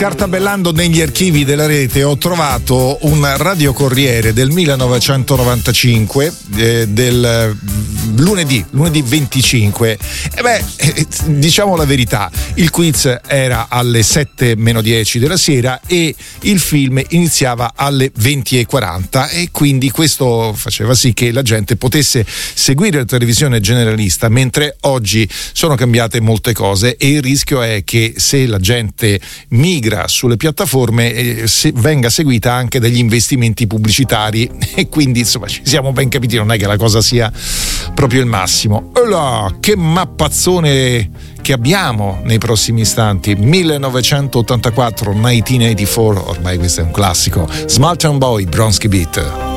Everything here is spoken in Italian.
Scartabellando negli archivi della rete ho trovato un radiocorriere del 1995 del lunedì 25. Diciamo la verità, il quiz era alle 7:10 della sera e il film iniziava alle 20:40 e quindi questo faceva sì che la gente potesse seguire la televisione generalista, mentre oggi sono cambiate molte cose e il rischio è che se la gente migra sulle piattaforme venga seguita anche dagli investimenti pubblicitari e quindi insomma ci siamo ben capiti, non è che la cosa sia proprio il massimo. Allora, che mappazzone che abbiamo nei prossimi istanti. 1984, 1984, ormai questo è un classico. Small Town Boy, Bronski Beat.